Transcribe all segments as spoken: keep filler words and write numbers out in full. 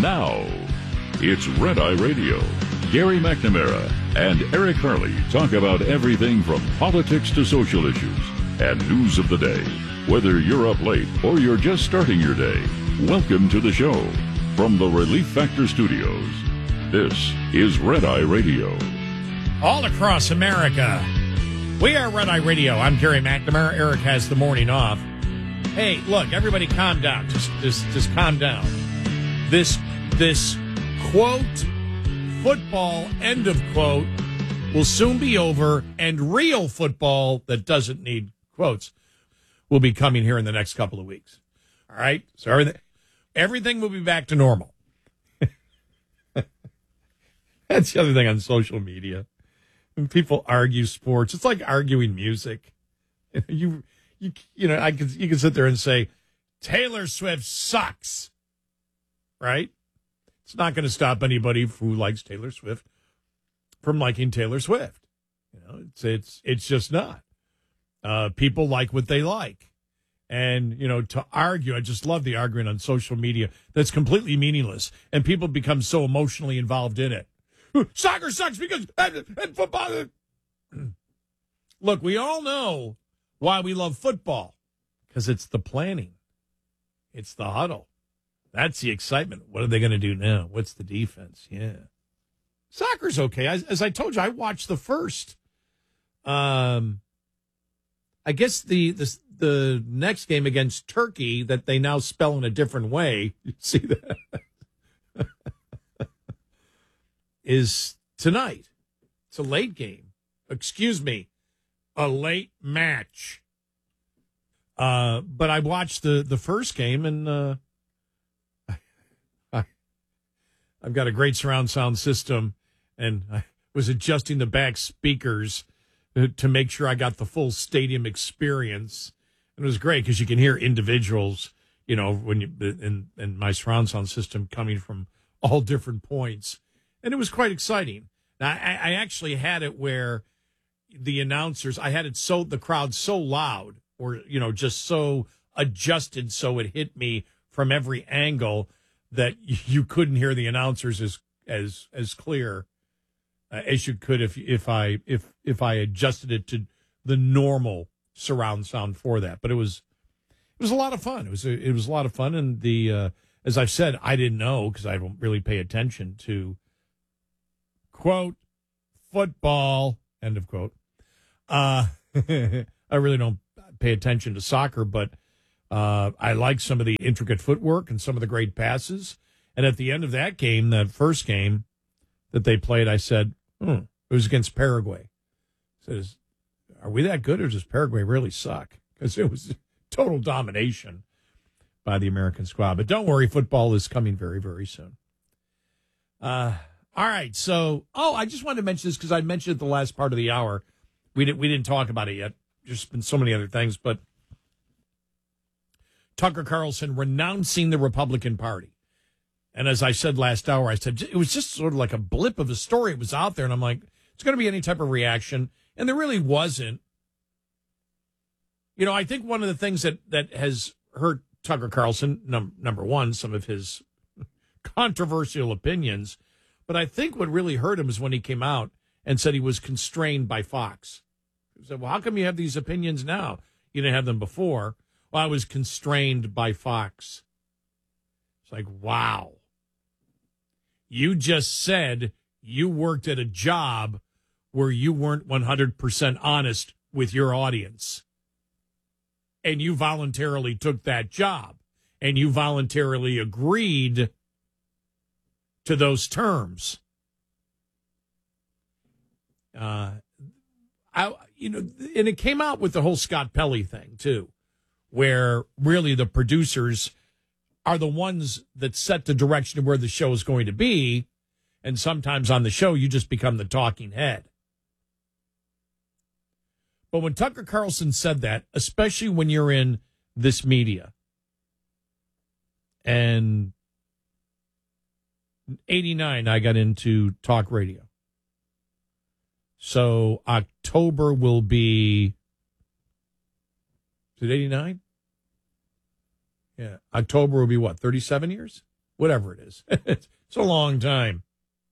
Now, it's Red Eye Radio. Gary McNamara and Eric Harley talk about everything from politics to social issues and news of the day. Whether you're up late or you're just starting your day, welcome to the show. From the Relief Factor Studios, this is Red Eye Radio. All across America, we are Red Eye Radio. I'm Gary McNamara. Eric has the morning off. Hey, look, everybody calm down. Just just, just calm down. This, this quote, football, end of quote, will soon be over, and real football that doesn't need quotes will be coming here in the next couple of weeks. All right? So everything, everything will be back to normal. That's the other thing on social media. When people argue sports, it's like arguing music. You you you know, I could you can sit there and say Taylor Swift sucks. Right? It's not going to stop anybody who likes Taylor Swift from liking Taylor Swift. You know, it's it's it's just not. Uh, people like what they like. And, you know, to argue, I just love the arguing on social media that's completely meaningless. And people become so emotionally involved in it. Soccer sucks because and, and football. Look, we all know why we love football. Because it's the planning. It's the huddle. That's the excitement. What are they going to do now? What's the defense? Yeah. Soccer's okay. As, as I told you, I watched the first. Um, I guess the, the the next game against Turkey that they now spell in a different way. You see that? Is tonight. It's a late game. Excuse me. A late match. Uh, but I watched the, the first game, and uh, I, I've got a great surround sound system, and I was adjusting the back speakers to make sure I got the full stadium experience. And it was great because you can hear individuals, you know, when you in, in my surround sound system coming from all different points. And it was quite exciting. Now, I, I actually had it where the announcers, I had it so, the crowd so loud, or, you know, just so adjusted so it hit me from every angle that you couldn't hear the announcers as as as clear uh, as you could if if I if if I adjusted it to the normal surround sound for that. But it was it was a lot of fun. It was a, it was a lot of fun, and the uh, as I've said, I didn't know because I don't really pay attention to quote football, end of quote. Uh, I really don't pay attention to soccer, but uh, I like some of the intricate footwork and some of the great passes. And at the end of that game, that first game that they played, I said, hmm, it was against Paraguay. I said, are we that good, or does Paraguay really suck? Because it was total domination by the American squad. But don't worry, football is coming very, very soon. Uh, all right, so, oh, I just wanted to mention this because I mentioned it the last part of the hour. We didn't, we didn't talk about it yet. There's been so many other things, but Tucker Carlson renouncing the Republican Party. And as I said last hour, I said it was just sort of like a blip of a story. It was out there, and I'm like, it's going to be any type of reaction. And there really wasn't. You know, I think one of the things that, that has hurt Tucker Carlson, num- number one, some of his controversial opinions, but I think what really hurt him is when he came out and said he was constrained by Fox. He said, well, how come you have these opinions now? You didn't have them before. Well, I was constrained by Fox. It's like, wow. You just said you worked at a job where you weren't one hundred percent honest with your audience. And you voluntarily took that job. And you voluntarily agreed to those terms. Uh, I, you know, and it came out with the whole Scott Pelley thing, too, where really the producers are the ones that set the direction of where the show is going to be. And sometimes on the show, you just become the talking head. But when Tucker Carlson said that, especially when you're in this media, and in eighty-nine, I got into talk radio. So October will be, is it eighty-nine? Yeah. October will be what, thirty-seven years? whatever it is. It's a long time.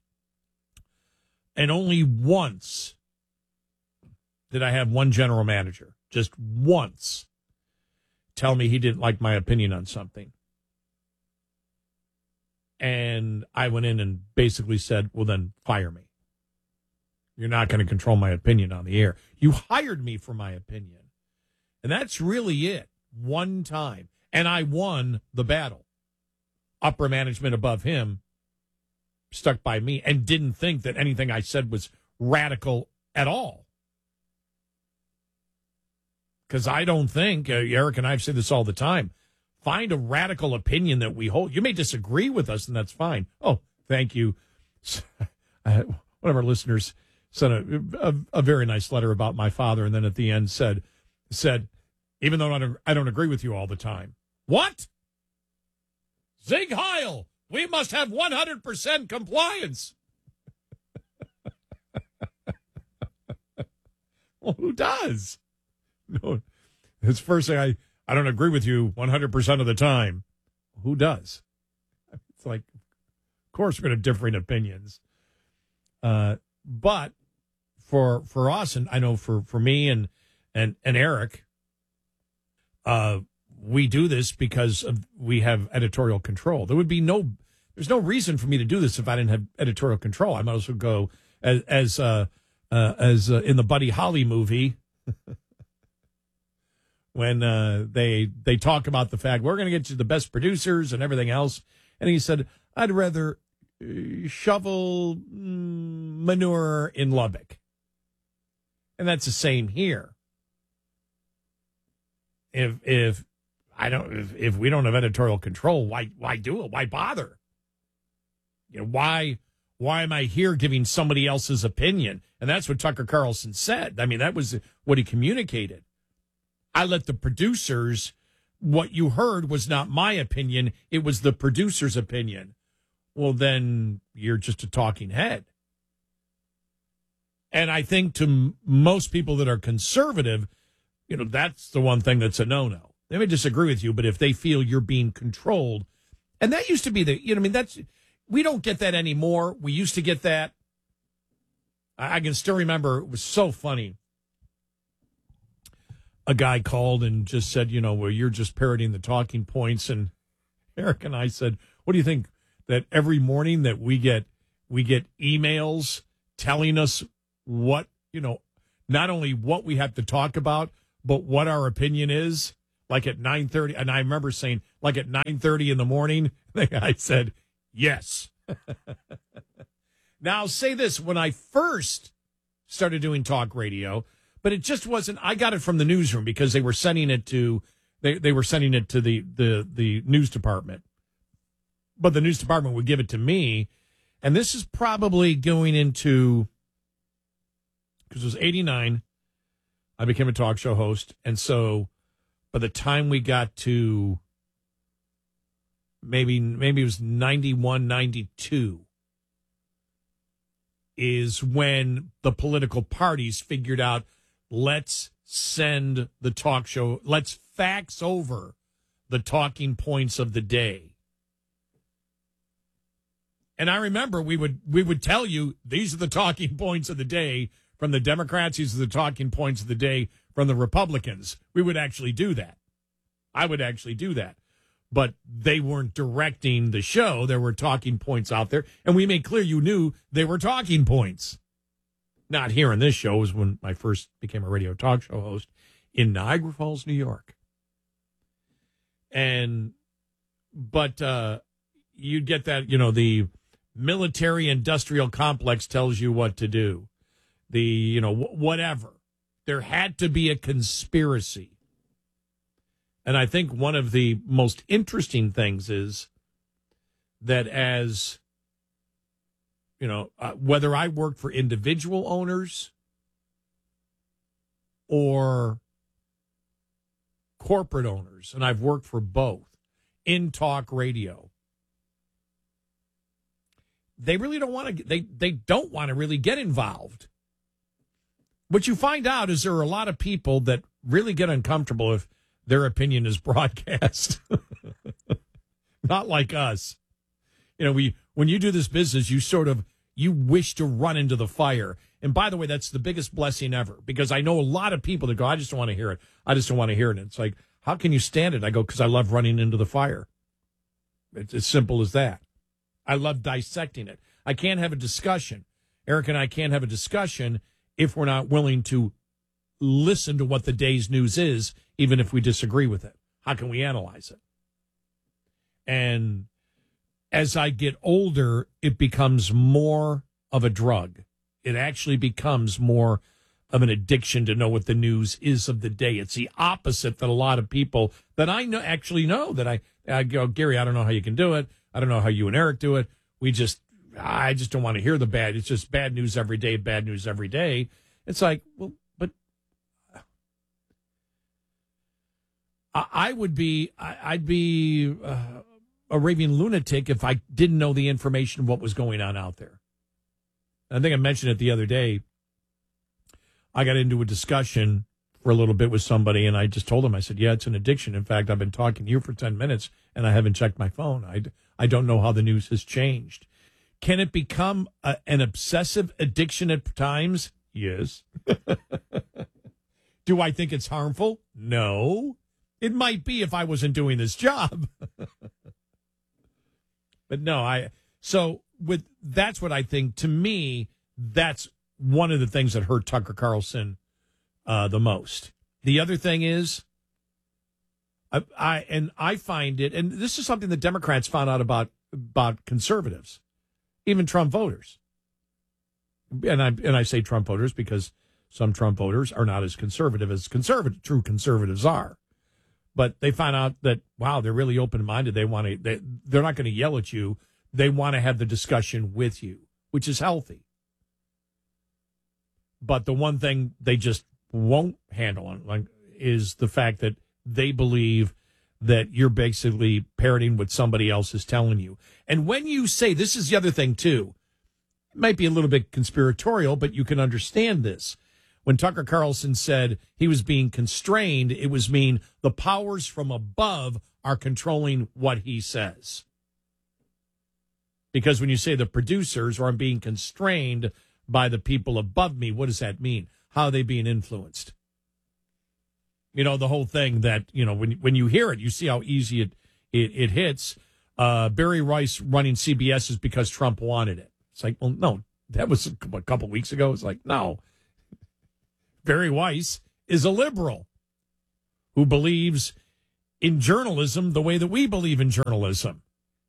And only once did I have one general manager, just once, tell me he didn't like my opinion on something. And I went in and basically said, well, then fire me. You're not going to control my opinion on the air. You hired me for my opinion. And that's really it. One time. And I won the battle. Upper management above him stuck by me and didn't think that anything I said was radical at all. Because I don't think, uh, Eric and I have said this all the time, find a radical opinion that we hold. You may disagree with us, and that's fine. Oh, thank you. One of our listeners sent a, a, a very nice letter about my father, and then at the end said, said, even though I don't, I don't agree with you all the time. What? Zig Heil, we must have one hundred percent compliance. Well, who does? No, it's first thing I, I don't agree with you one hundred percent of the time. Who does? It's like, of course, we're going to have differing opinions. Uh, but for for us, and I know for, for me and, and, and Eric, uh, we do this because of, we have editorial control. There would be no, there's no reason for me to do this if I didn't have editorial control. I might as well go as, as, uh, uh, as uh, in the Buddy Holly movie. When uh, they they talk about the fact we're going to get you the best producers and everything else, and he said, "I'd rather uh, shovel mm, manure in Lubbock," and that's the same here. If if I don't if, if we don't have editorial control, why why do it? Why bother? You know, why why am I here giving somebody else's opinion? And that's what Tucker Carlson said. I mean, that was what he communicated. I let the producers, what you heard was not my opinion. It was the producer's opinion. Well, then you're just a talking head. And I think to m- most people that are conservative, you know, that's the one thing that's a no-no. They may disagree with you, but if they feel you're being controlled, and that used to be the, you know, I mean, that's, we don't get that anymore. We used to get that. I, I can still remember, it was so funny. A guy called and just said, you know, well, you're just parroting the talking points. And Eric and I said, what do you think that every morning that we get, we get emails telling us what, you know, not only what we have to talk about, but what our opinion is, like at nine thirty. And I remember saying, like at nine thirty in the morning, the guy said, yes. Now, I'll say this. When I first started doing talk radio, but it just wasn't, I got it from the newsroom because they were sending it to, they, they were sending it to the, the, the news department. But the news department would give it to me. And this is probably going into, because it was eighty-nine, I became a talk show host. And so by the time we got to maybe, maybe it was ninety-one, ninety-two, is when the political parties figured out, let's send the talk show, let's fax over the talking points of the day. And I remember we would we would tell you, these are the talking points of the day from the Democrats, these are the talking points of the day from the Republicans. We would actually do that. I would actually do that. But they weren't directing the show. There were talking points out there, and we made clear you knew they were talking points. Not here in this show, was when I first became a radio talk show host in Niagara Falls, New York. And, but uh, you'd get that, you know, the military industrial complex tells you what to do. The, you know, wh- whatever. There had to be a conspiracy. And I think one of the most interesting things is that as, you know, uh, whether I work for individual owners or corporate owners, and I've worked for both in talk radio, they really don't want to, they, they don't want to really get involved. What you find out is there are a lot of people that really get uncomfortable if their opinion is broadcast. Not like us. You know, we when you do this business, you sort of you wish to run into the fire. And by the way, that's the biggest blessing ever, because I know a lot of people that go, I just don't want to hear it. I just don't want to hear it. And it's like, how can you stand it? I go, because I love running into the fire. It's as simple as that. I love dissecting it. I can't have a discussion. Eric and I can't have a discussion if we're not willing to listen to what the day's news is, even if we disagree with it. How can we analyze it? And as I get older, it becomes more of a drug. It actually becomes more of an addiction to know what the news is of the day. It's the opposite that a lot of people that I know actually know that I, I go, Gary, I don't know how you can do it. I don't know how you and Eric do it. We just, I just don't want to hear the bad. It's just bad news every day, bad news every day. It's like, well, but I, I would be, I, I'd be uh, a raving lunatic if I didn't know the information of what was going on out there. I think I mentioned it the other day. I got into a discussion for a little bit with somebody, and I just told them, I said, yeah, it's an addiction. In fact, I've been talking to you for ten minutes, and I haven't checked my phone. I, I don't know how the news has changed. Can it become a, an obsessive addiction at times? Yes. Do I think it's harmful? No. It might be if I wasn't doing this job. But no, I... So... With that's what I think. To me, that's one of the things that hurt Tucker Carlson uh, the most. The other thing is, I, I and I find it, and this is something that Democrats found out about about conservatives, even Trump voters. And I and I say Trump voters because some Trump voters are not as conservative as conservative true conservatives are. But they found out that wow, they're really open minded. They want to. They, they're not going to yell at you. They want to have the discussion with you, which is healthy. But the one thing they just won't handle on like, is the fact that they believe that you're basically parroting what somebody else is telling you. And when you say, this is the other thing, too, it might be a little bit conspiratorial, but you can understand this. When Tucker Carlson said he was being constrained, it was mean the powers from above are controlling what he says. Because when you say the producers or I'm being constrained by the people above me, what does that mean? How are they being influenced? You know, the whole thing that, you know, when when you hear it, you see how easy it it, it hits. Uh, Barry Rice running C B S is because Trump wanted it. It's like, well, no, that was a couple weeks ago. It's like, no. Barry Weiss is a liberal who believes in journalism the way that we believe in journalism.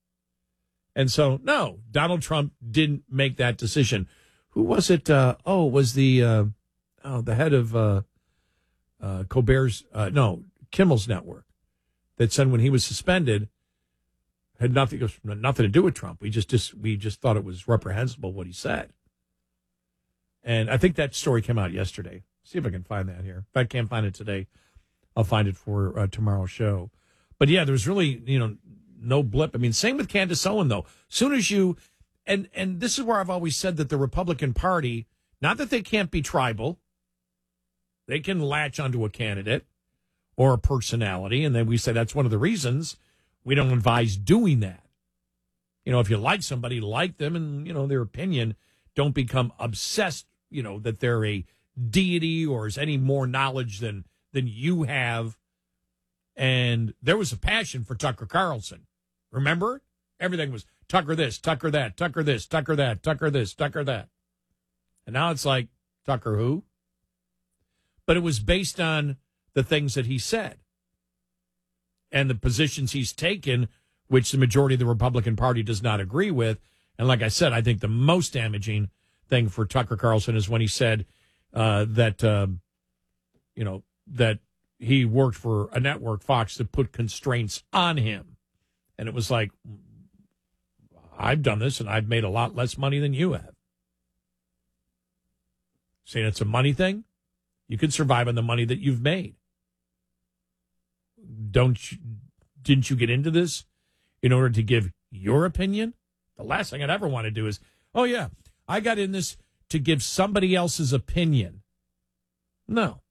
And so, no, Donald Trump didn't make that decision. Who was it? Uh, oh, was the uh, oh the head of uh, uh, Colbert's, uh, no, Kimmel's network that said when he was suspended had nothing nothing to do with Trump. We just, just we just thought it was reprehensible what he said. And I think that story came out yesterday. See if I can find that here. If I can't find it today, I'll find it for uh, tomorrow's show. But yeah, there was really, you know, no blip. I mean, same with Candace Owen, though. Soon as you, and and this is where I've always said that the Republican Party, not that they can't be tribal, they can latch onto a candidate or a personality, and then we say that's one of the reasons we don't advise doing that. You know, if you like somebody, like them, and, you know, their opinion, don't become obsessed, you know, that they're a deity or is any more knowledge than than you have. And there was a passion for Tucker Carlson. Remember? Everything was Tucker this, Tucker that, Tucker this, Tucker that, Tucker this, Tucker that. And now it's like, Tucker who? But it was based on the things that he said and the positions he's taken, which the majority of the Republican Party does not agree with. And like I said, I think the most damaging thing for Tucker Carlson is when he said uh, that, uh, you know, that he worked for a network, Fox, that put constraints on him. And it was like, I've done this, and I've made a lot less money than you have. Saying it's a money thing? You can survive on the money that you've made. Don't you, didn't you get into this in order to give your opinion? The last thing I'd ever want to do is, oh, yeah, I got in this to give somebody else's opinion. No.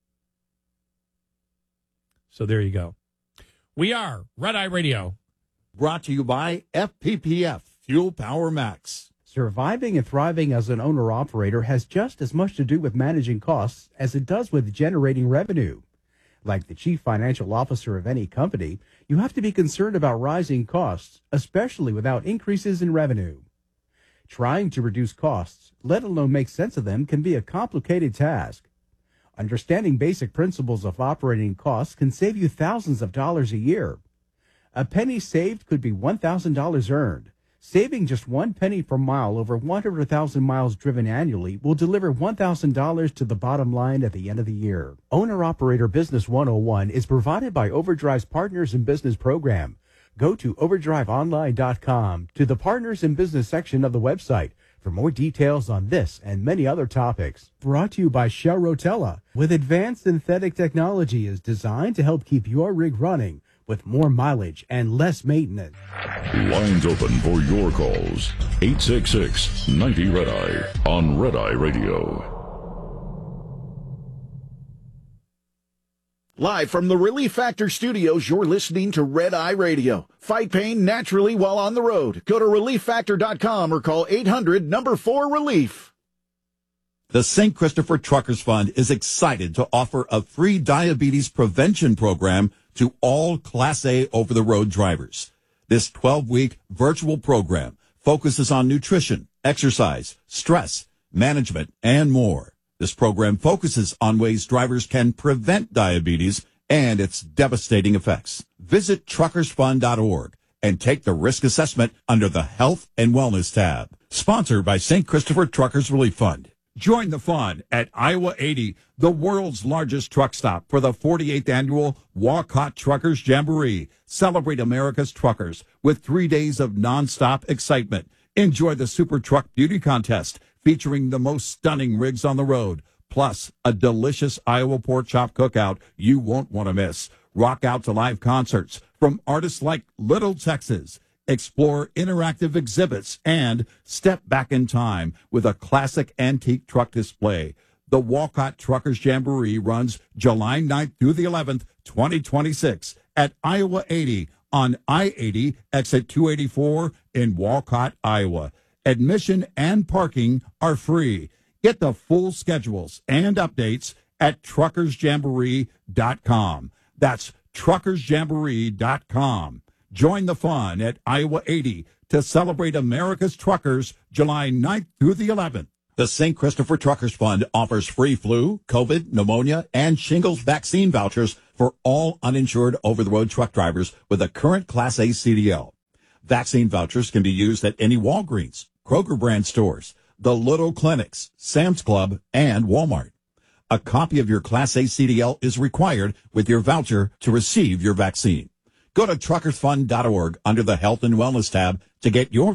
So there you go. We are Red Eye Radio. Brought to you by F P P F, Fuel Power Max. Surviving and thriving as an owner-operator has just as much to do with managing costs as it does with generating revenue. Like the chief financial officer of any company, you have to be concerned about rising costs, especially without increases in revenue. Trying to reduce costs, let alone make sense of them, can be a complicated task. Understanding basic principles of operating costs can save you thousands of dollars a year. A penny saved could be one thousand dollars earned. Saving just one penny per mile over one hundred thousand miles driven annually will deliver one thousand dollars to the bottom line at the end of the year. Owner-Operator Business one oh one is provided by Overdrive's Partners in Business program. Go to overdrive online dot com to the Partners in Business section of the website for more details on this and many other topics. Brought to you by Shell Rotella, with advanced synthetic technology is designed to help keep your rig running with more mileage and less maintenance. Lines open for your calls. eight six six, ninety, red eye on Red Eye Radio. Live from the Relief Factor studios, you're listening to Red Eye Radio. Fight pain naturally while on the road. Go to relief factor dot com or call eight hundred, number four, relief. The Saint Christopher Truckers Fund is excited to offer a free diabetes prevention program to all Class A over-the-road drivers. This twelve-week virtual program focuses on nutrition, exercise, stress, management, and more. This program focuses on ways drivers can prevent diabetes and its devastating effects. Visit truckers fund dot org and take the risk assessment under the Health and Wellness tab. Sponsored by Saint Christopher Truckers Relief Fund. Join the fun at Iowa eighty, the world's largest truck stop, for the forty-eighth annual Walcott Truckers Jamboree. Celebrate America's truckers with three days of nonstop excitement. Enjoy the Super Truck Beauty Contest, featuring the most stunning rigs on the road, plus a delicious Iowa pork chop cookout you won't want to miss. Rock out to live concerts from artists like Little Texas. Explore interactive exhibits and step back in time with a classic antique truck display. The Walcott Truckers Jamboree runs July ninth through the eleventh, twenty twenty-six at Iowa eighty on I eighty, exit two eighty-four in Walcott, Iowa. Admission and parking are free. Get the full schedules and updates at truckers jamboree dot com. That's truckers jamboree dot com. Join the fun at Iowa eighty to celebrate America's truckers July ninth through the eleventh. The Saint Christopher Truckers Fund offers free flu, COVID, pneumonia, and shingles vaccine vouchers for all uninsured over-the-road truck drivers with a current Class A C D L. Vaccine vouchers can be used at any Walgreens, Kroger brand stores, the Little Clinics, Sam's Club, and Walmart. A copy of your Class A C D L is required with your voucher to receive your vaccine. Go to truckers fund dot org under the Health and Wellness tab to get your...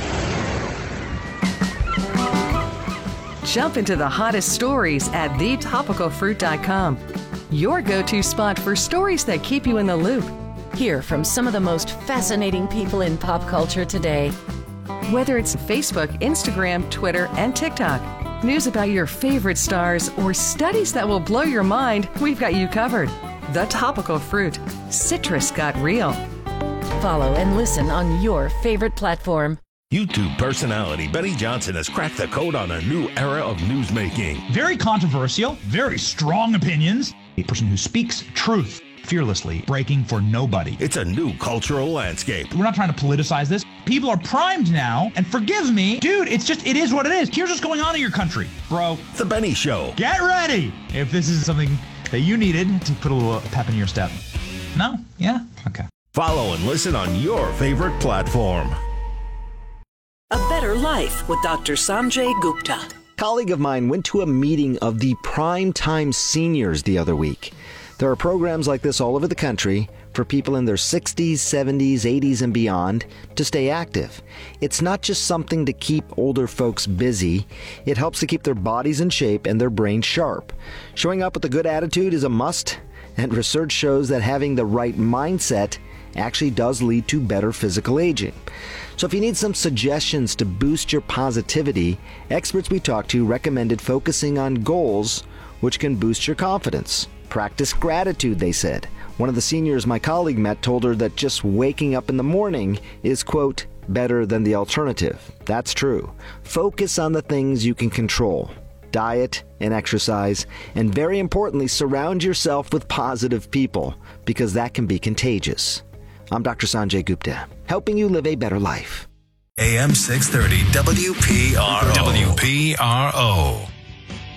Jump into the hottest stories at the topical fruit dot com. Your go-to spot for stories that keep you in the loop. Hear from some of the most fascinating people in pop culture today. Whether it's Facebook, Instagram, Twitter, and TikTok, news about your favorite stars, or studies that will blow your mind, we've got you covered. The Topical Fruit. Citrus got real. Follow and listen on your favorite platform. YouTube personality Benny Johnson has cracked the code on a new era of newsmaking. Very controversial, very strong opinions. A person who speaks truth fearlessly, breaking for nobody. It's a new cultural landscape. We're not trying to politicize this. People are primed now, and forgive me, dude, it's just, it is what it is. Here's what's going on in your country, bro. The Benny Show. Get ready if this is something that you needed to put a little pep in your step. No? Yeah? Okay. Follow and listen on your favorite platform. A Better Life with Doctor Sanjay Gupta. A colleague of mine went to a meeting of the Primetime Seniors the other week. There are programs like this all over the country for people in their sixties, seventies, eighties, and beyond to stay active. It's not just something to keep older folks busy. It helps to keep their bodies in shape and their brains sharp. Showing up with a good attitude is a must, and research shows that having the right mindset actually does lead to better physical aging. So if you need some suggestions to boost your positivity, experts we talked to recommended focusing on goals which can boost your confidence. Practice gratitude, they said. One of the seniors my colleague met told her that just waking up in the morning is, quote, better than the alternative. That's true. Focus on the things you can control. Diet and exercise, and very importantly, surround yourself with positive people, because that can be contagious. I'm Doctor Sanjay Gupta, helping you live a better life. A M six thirty W P R O. W P R O.